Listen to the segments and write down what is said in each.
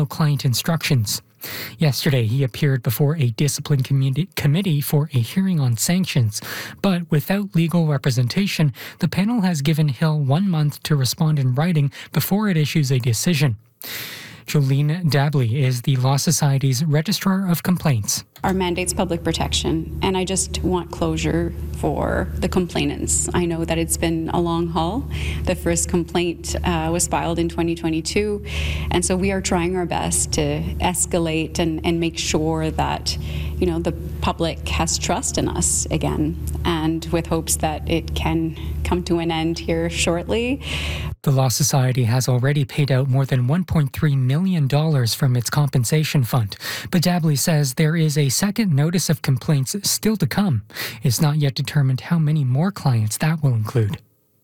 follow client instructions. Yesterday, he appeared before a discipline committee for a hearing on sanctions, but without legal representation, the panel has given Hill 1 month to respond in writing before it issues a decision. Jolene Dabley is the Law Society's Registrar of Complaints. Our mandate's public protection, and I just want closure for the complainants. I know that it's been a long haul. The first complaint was filed in 2022, and so we are trying our best to escalate and make sure that, the public has trust in us again, and with hopes that it can come to an end here shortly. The Law Society has already paid out more than $1.3 million from its compensation fund, but Dabley says there is a second notice of complaints still to come. It's not yet determined how many more clients that will include.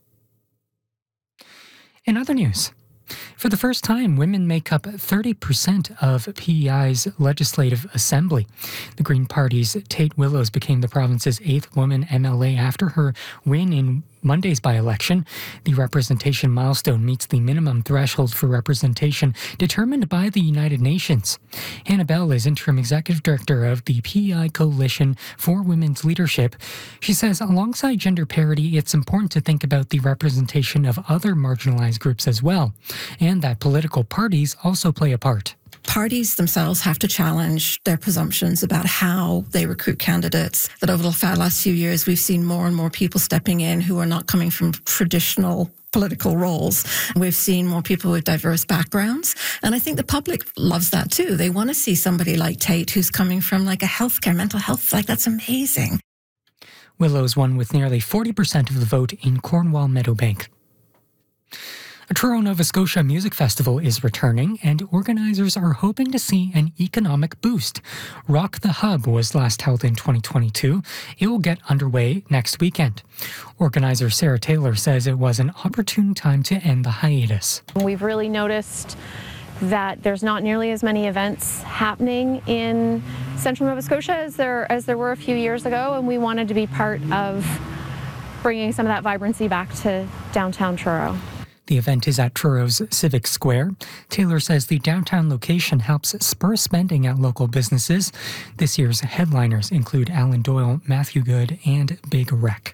In other news, for the first time, women make up 30% of PEI's legislative assembly. The Green Party's Tate Willows became the province's 8th woman MLA after her win in Monday's by-election. The representation milestone meets the minimum threshold for representation determined by the United Nations. Hannah Bell is interim executive director of the PEI Coalition for Women's Leadership. She says alongside gender parity, it's important to think about the representation of other marginalized groups as well, and that political parties also play a part. Parties themselves have to challenge their presumptions about how they recruit candidates. That over the last few years, we've seen more and more people stepping in who are not coming from traditional political roles. We've seen more people with diverse backgrounds. And I think the public loves that too. They want to see somebody like Tate who's coming from like a healthcare, mental health, that's amazing. Willows won with nearly 40% of the vote in Cornwall Meadowbank. A Truro, Nova Scotia music festival is returning, and organizers are hoping to see an economic boost. Rock the Hub was last held in 2022. It will get underway next weekend. Organizer Sarah Taylor says it was an opportune time to end the hiatus. We've really noticed that there's not nearly as many events happening in central Nova Scotia as there were a few years ago, and we wanted to be part of bringing some of that vibrancy back to downtown Truro. The event is at Truro's Civic Square. Taylor says the downtown location helps spur spending at local businesses. This year's headliners include Alan Doyle, Matthew Good, and Big Wreck.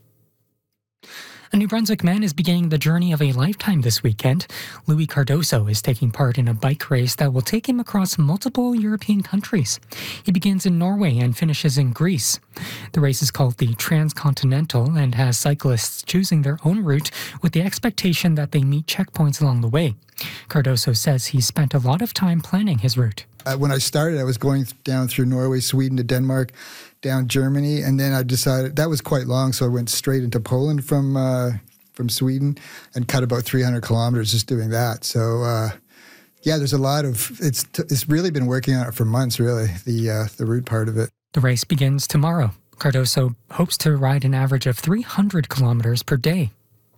A New Brunswick man is beginning the journey of a lifetime this weekend. Louis Cardoso is taking part in a bike race that will take him across multiple European countries. He begins in Norway and finishes in Greece. The race is called the Transcontinental and has cyclists choosing their own route with the expectation that they meet checkpoints along the way. Cardoso says he spent a lot of time planning his route. When I started, I was going down through Norway, Sweden to Denmark, down Germany, and then I decided that was quite long, so I went straight into Poland from Sweden and cut about 300 kilometers just doing that. So there's a lot of it's really been working on it for months, really, the route part of it. The race begins tomorrow. Cardoso hopes to ride an average of 300 kilometers per day.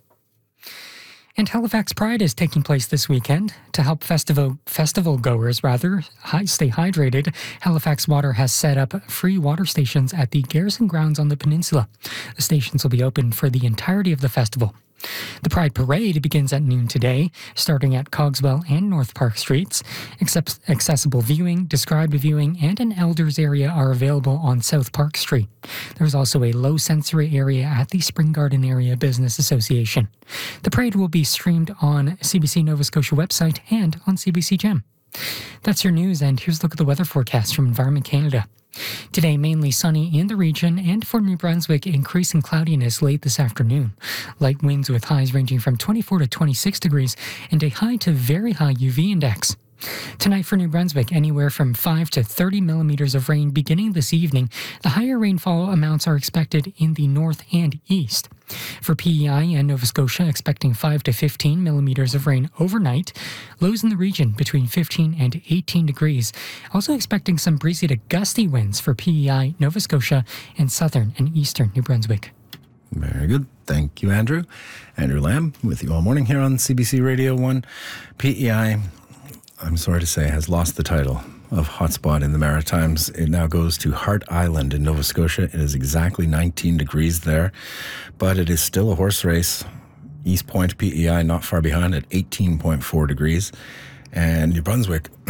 And Halifax Pride is taking place this weekend. To help festival goers stay hydrated, Halifax Water has set up free water stations at the Garrison Grounds on the peninsula. The stations will be open for the entirety of the festival. The Pride Parade begins at noon today, starting at Cogswell and North Park Streets. Accessible viewing, described viewing, and an elders area are available on South Park Street. There's also a low sensory area at the Spring Garden Area Business Association. The parade will be streamed on CBC Nova Scotia website and on CBC Gem. That's your news, and here's a look at the weather forecast from Environment Canada. Today, mainly sunny in the region, and for New Brunswick, increasing cloudiness late this afternoon. Light winds with highs ranging from 24 to 26 degrees and a high to very high UV index. Tonight for New Brunswick, anywhere from 5 to 30 millimeters of rain beginning this evening. The higher rainfall amounts are expected in the north and east. For PEI and Nova Scotia, expecting 5 to 15 millimeters of rain overnight. Lows in the region between 15 and 18 degrees. Also expecting some breezy to gusty winds for PEI, Nova Scotia, and southern and eastern New Brunswick. Very good. Thank you, Andrew. Andrew Lamb with you all morning here on CBC Radio 1. PEI, I'm sorry to say, has lost the title of hotspot in the Maritimes. It now goes to Hart Island in Nova Scotia. It is exactly 19 degrees there, but it is still a horse race. East Point PEI not far behind at 18.4 degrees. And New Brunswick